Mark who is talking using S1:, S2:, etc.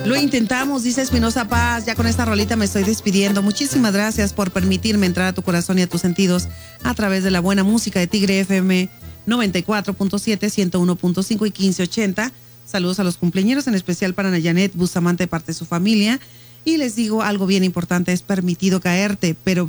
S1: Lo intentamos, dice Espinosa Paz. Ya con esta rolita me estoy despidiendo. Muchísimas gracias por permitirme entrar a tu corazón y a tus sentidos a través de la buena música de Tigre FM 94.7, 101.5 y 1580. Saludos a los cumpleañeros, en especial para Nayanet Bustamante, parte de su familia. Y les digo algo bien importante: es permitido caerte, pero